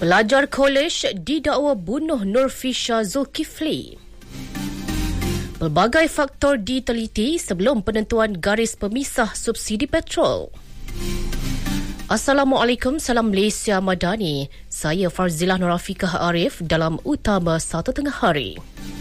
Pelajar kolej didakwa bunuh Nurfisha Zulkifli. Pelbagai faktor diteliti sebelum penentuan garis pemisah subsidi petrol. Assalamualaikum, salam Malaysia Madani. Saya Farzilah Nurafikah Arif dalam Utama 1 Tengah Hari.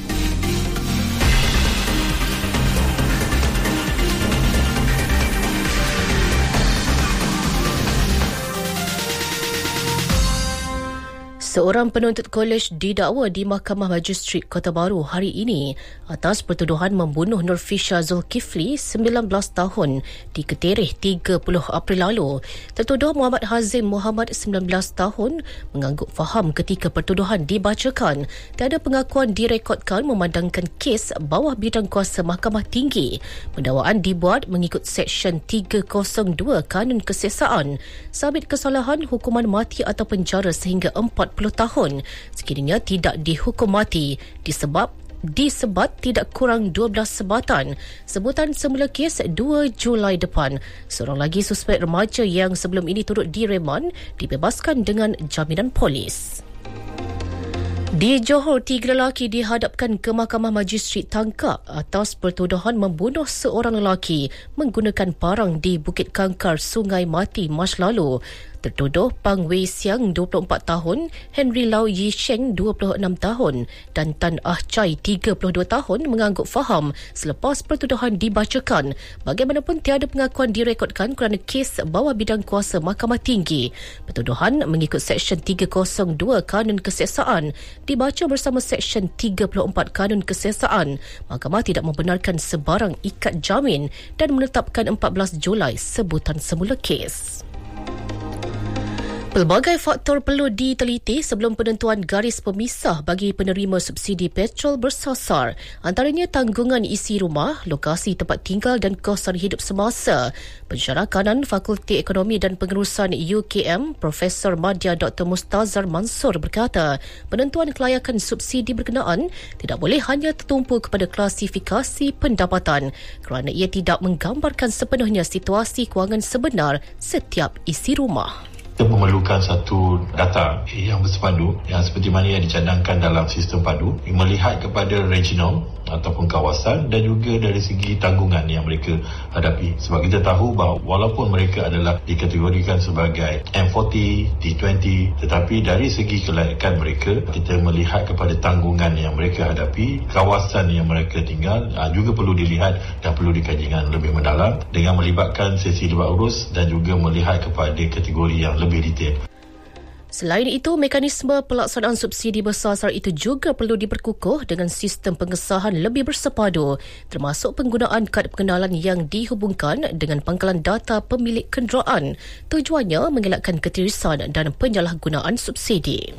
Seorang penuntut kolej didakwa di Mahkamah Magistrate Kota Baru hari ini atas pertuduhan membunuh Nurfisha Zulkifli, 19 tahun, di Ketereh 30 April lalu. Tertuduh Muhammad Hazim Muhammad, 19 tahun, mengangguk faham ketika pertuduhan dibacakan. Tiada pengakuan direkodkan memandangkan kes bawah bidang kuasa Mahkamah Tinggi. Pendakwaan dibuat mengikut Seksyen 302 Kanun Kesiasaan. Sabit kesalahan, hukuman mati atau penjara sehingga 40 tahun sekiranya tidak dihukum mati disebat tidak kurang 12 sebatan. Sebutan semula kes 2 Julai depan. Seorang lagi suspek remaja yang sebelum ini turut direman dibebaskan dengan jaminan polis. Di Johor, 3 lelaki dihadapkan ke Mahkamah Magistrate Tangkak atas pertuduhan membunuh seorang lelaki menggunakan parang di Bukit Kangkar, Sungai Mati, Mac lalu. Tertuduh Pang Wei Siang, 24 tahun, Henry Lau Yi Sheng, 26 tahun dan Tan Ah Chai, 32 tahun mengangguk faham selepas pertuduhan dibacakan. Bagaimanapun tiada pengakuan direkodkan kerana kes bawah bidang kuasa Mahkamah Tinggi. Pertuduhan mengikut Seksyen 302 Kanun Kesiasaan dibaca bersama Seksyen 34 Kanun Kesiasaan. Mahkamah tidak membenarkan sebarang ikat jamin dan menetapkan 14 Julai sebutan semula kes. Pelbagai faktor perlu diteliti sebelum penentuan garis pemisah bagi penerima subsidi petrol bersasar. Antaranya tanggungan isi rumah, lokasi tempat tinggal dan kosan hidup semasa. Pensyarah Kanan Fakulti Ekonomi dan Pengurusan UKM, Profesor Madya Dr. Mustazar Mansur berkata, penentuan kelayakan subsidi berkenaan tidak boleh hanya tertumpu kepada klasifikasi pendapatan kerana ia tidak menggambarkan sepenuhnya situasi kewangan sebenar setiap isi rumah. Kita memerlukan satu data yang bersepadu yang seperti mana yang dicadangkan dalam sistem padu, melihat kepada regional ataupun kawasan dan juga dari segi tanggungan yang mereka hadapi. Sebab kita tahu bahawa walaupun mereka adalah dikategorikan sebagai M40, T20, tetapi dari segi kelayakan mereka, kita melihat kepada tanggungan yang mereka hadapi, kawasan yang mereka tinggal juga perlu dilihat dan perlu dikaji dengan lebih mendalam dengan melibatkan sesi debat urus dan juga melihat kepada kategori yang lebih detail. Selain itu, mekanisme pelaksanaan subsidi bersasar itu juga perlu diperkukuh dengan sistem pengesahan lebih bersepadu, termasuk penggunaan kad pengenalan yang dihubungkan dengan pangkalan data pemilik kenderaan. Tujuannya mengelakkan ketirisan dan penyalahgunaan subsidi.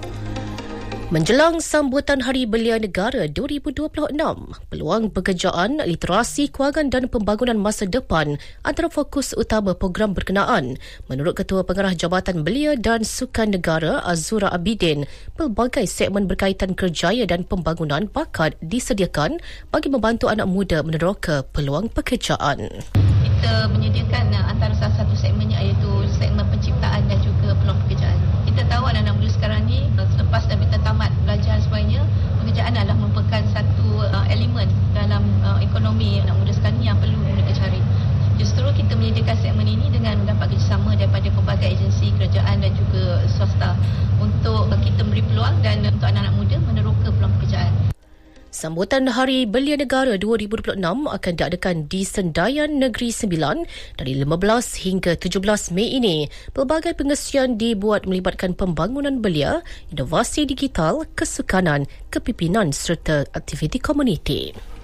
Menjelang sambutan Hari Belia Negara 2026, peluang pekerjaan, literasi kewangan dan pembangunan masa depan antara fokus utama program berkenaan. Menurut Ketua Pengarah Jabatan Belia dan Sukan Negara Azura Abidin, pelbagai segmen berkaitan kerjaya dan pembangunan bakat disediakan bagi membantu anak muda meneroka peluang pekerjaan. Kita menyediakan antara salah satu segmennya iaitu segmen penciptaan dan juga peluang pekerjaan. Kita tahu anak-anak muda sekarang ni selepas daripada tamat belajar sebagainya, pekerjaan adalah merupakan satu elemen dalam ekonomi anak muda sekarang ni yang perlu mereka cari. Justru kita menyediakan segmen ini dengan mendapat kerjasama daripada pelbagai agensi kerajaan dan juga swasta untuk kita beri peluang dan untuk anak-anak muda meneroka peluang pekerjaan. Sambutan Hari Belia Negara 2026 akan diadakan di Sendayan Negeri Sembilan dari 15 hingga 17 Mei ini. Pelbagai pengesian dibuat melibatkan pembangunan belia, inovasi digital, kesukanan, kepimpinan serta aktiviti komuniti.